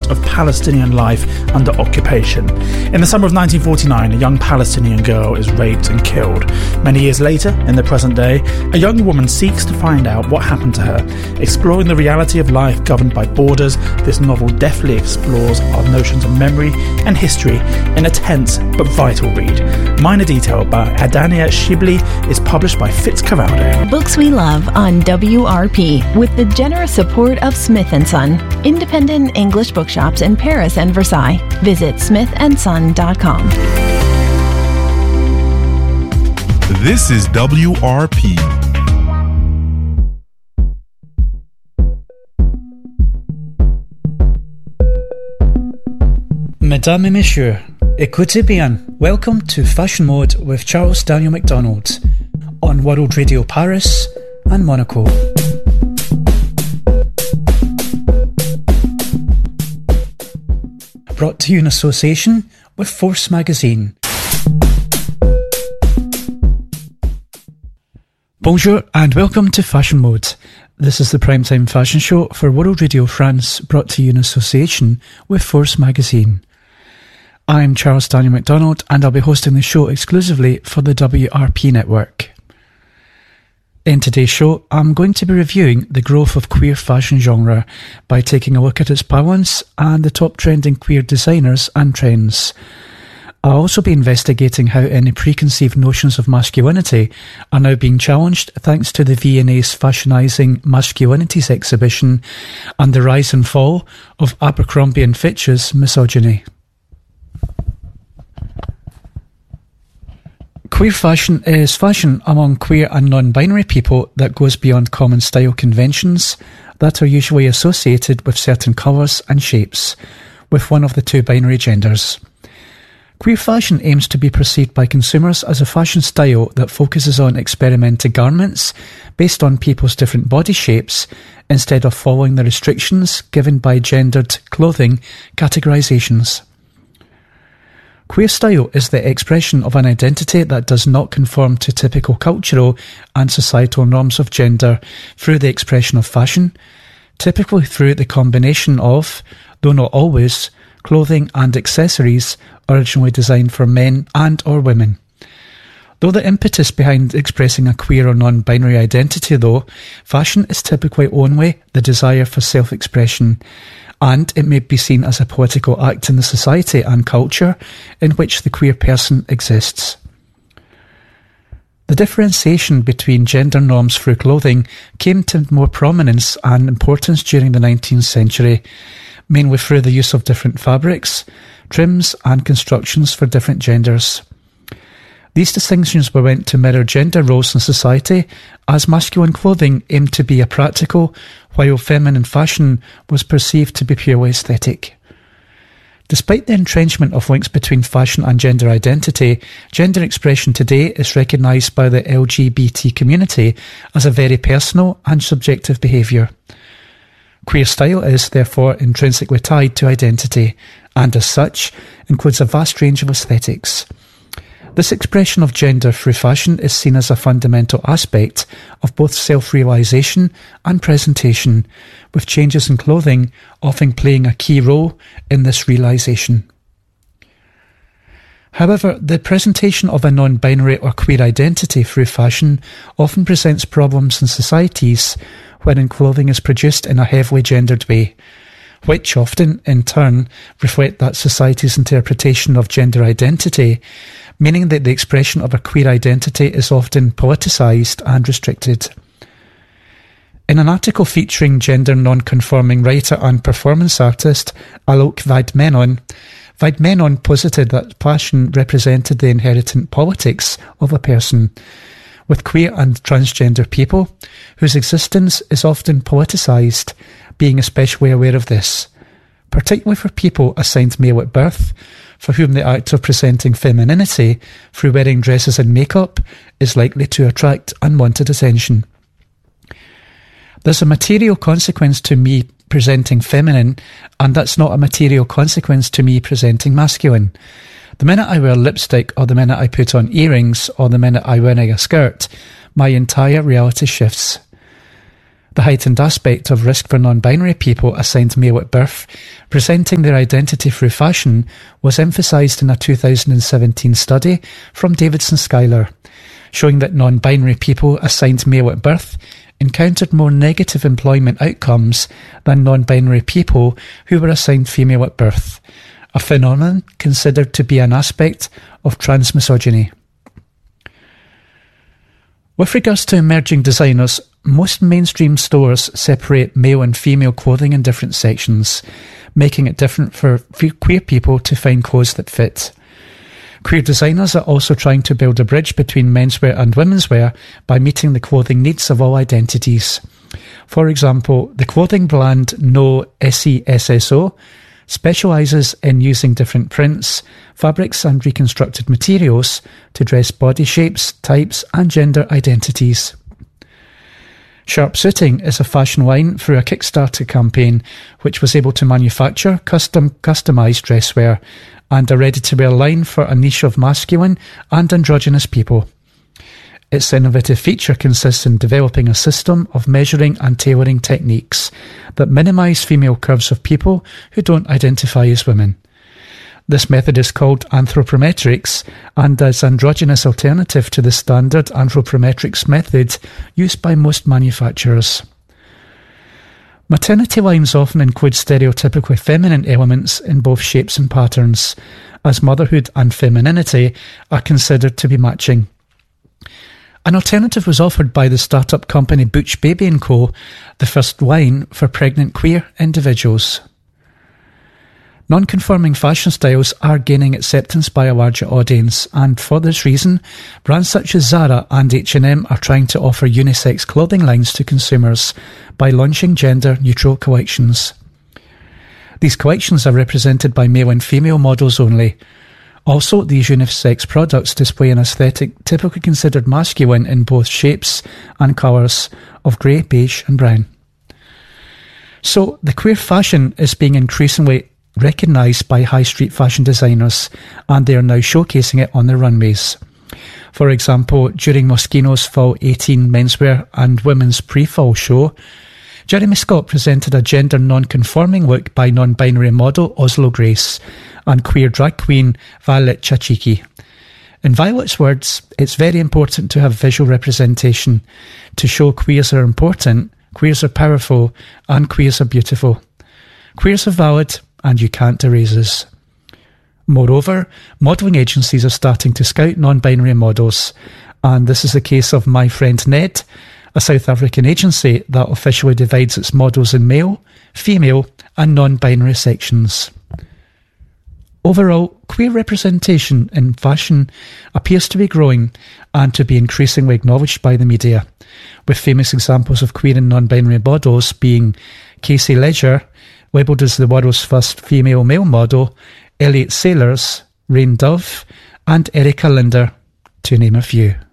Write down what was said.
account of Palestinian life under occupation. In the summer of 1949, a young Palestinian girl is raped and killed. Many years later, in the present day, a young woman seeks to find out what happened to her. Exploring the reality of life governed by borders, this novel deftly explores our notions of memory and history in a tense but vital read. Minor Detail by Adania Shibli is published by Fitzcarraldo. Books we love on WRP with the generous support of Smith & Son, independent English bookshops in Paris and Versailles. Visit smithandson.com. This is WRP. Mesdames et Messieurs, écoutez bien. Welcome to Fashion Mode with Charles Daniel MacDonald on World Radio Paris and Monaco. Brought to you in association with Force Magazine. Bonjour and welcome to Fashion Mode. This is the primetime fashion show for World Radio France, brought to you in association with Force Magazine. I'm Charles Daniel MacDonald and I'll be hosting the show exclusively for the WRP network. In today's show, I'm going to be reviewing the growth of queer fashion genre by taking a look at its balance and the top trending queer designers and trends. I'll also be investigating how any preconceived notions of masculinity are now being challenged thanks to the V&A's Fashionising Masculinities exhibition and the rise and fall of Abercrombie & Fitch's misogyny. Queer fashion is fashion among queer and non-binary people that goes beyond common style conventions that are usually associated with certain colours and shapes, with one of the two binary genders. Queer fashion aims to be perceived by consumers as a fashion style that focuses on experimenting garments based on people's different body shapes instead of following the restrictions given by gendered clothing categorisations. Queer style is the expression of an identity that does not conform to typical cultural and societal norms of gender through the expression of fashion, typically through the combination of, though not always, clothing and accessories originally designed for men and or women. Though the impetus behind expressing a queer or non-binary identity, though, fashion is typically only the desire for self-expression, and it may be seen as a political act in the society and culture in which the queer person exists. The differentiation between gender norms through clothing came to more prominence and importance during the 19th century, mainly through the use of different fabrics, trims and constructions for different genders. These distinctions were meant to mirror gender roles in society, as masculine clothing aimed to be a practical, while feminine fashion was perceived to be purely aesthetic. Despite the entrenchment of links between fashion and gender identity, gender expression today is recognised by the LGBT community as a very personal and subjective behaviour. Queer style is, therefore, intrinsically tied to identity, and as such, includes a vast range of aesthetics. This expression of gender through fashion is seen as a fundamental aspect of both self-realisation and presentation, with changes in clothing often playing a key role in this realisation. However, the presentation of a non-binary or queer identity through fashion often presents problems in societies wherein clothing is produced in a heavily gendered way, which often, in turn, reflect that society's interpretation of gender identity, meaning that the expression of a queer identity is often politicised and restricted. In an article featuring gender non-conforming writer and performance artist Alok Vaid-Menon posited that fashion represented the inherent politics of a person, with queer and transgender people, whose existence is often politicised, being especially aware of this, particularly for people assigned male at birth, for whom the act of presenting femininity through wearing dresses and makeup is likely to attract unwanted attention. There's a material consequence to me presenting feminine, and that's not a material consequence to me presenting masculine. The minute I wear lipstick, or the minute I put on earrings, or the minute I wear a skirt, my entire reality shifts. The heightened aspect of risk for non-binary people assigned male at birth, presenting their identity through fashion, was emphasised in a 2017 study from Davidson Schuyler, showing that non-binary people assigned male at birth encountered more negative employment outcomes than non-binary people who were assigned female at birth, a phenomenon considered to be an aspect of transmisogyny. With regards to emerging designers, most mainstream stores separate male and female clothing in different sections, making it different for queer people to find clothes that fit. Queer designers are also trying to build a bridge between menswear and womenswear by meeting the clothing needs of all identities. For example, the clothing brand No SESSO specialises in using different prints, fabrics and reconstructed materials to dress body shapes, types and gender identities. Sharp Suiting is a fashion line through a Kickstarter campaign which was able to manufacture customised dresswear and a ready-to-wear line for a niche of masculine and androgynous people. Its innovative feature consists in developing a system of measuring and tailoring techniques that minimise female curves of people who don't identify as women. This method is called anthropometrics and is an androgynous alternative to the standard anthropometrics method used by most manufacturers. Maternity lines often include stereotypically feminine elements in both shapes and patterns, as motherhood and femininity are considered to be matching. An alternative was offered by the startup company Butch Baby & Co., the first line for pregnant queer individuals. Non-conforming fashion styles are gaining acceptance by a larger audience, and for this reason, brands such as Zara and H&M are trying to offer unisex clothing lines to consumers by launching gender-neutral collections. These collections are represented by male and female models only. Also, these unisex products display an aesthetic typically considered masculine in both shapes and colours of grey, beige and brown. So, the queer fashion is being increasingly recognised by high street fashion designers, and they are now showcasing it on their runways. For example, during Moschino's Fall 18 menswear and women's pre-fall show, Jeremy Scott presented a gender non-conforming look by non-binary model Oslo Grace and queer drag queen Violet Chachiki. In Violet's words, it's very important to have visual representation to show queers are important, queers are powerful, and queers are beautiful. Queers are valid, and you can't erase us. Moreover, modelling agencies are starting to scout non-binary models, and this is the case of My Friend Ned, a South African agency that officially divides its models in male, female and non-binary sections. Overall, queer representation in fashion appears to be growing and to be increasingly acknowledged by the media, with famous examples of queer and non-binary models being Casey Ledger, labelled as the world's first female male model, Elliot Sailors, Rain Dove and Erica Linder, to name a few.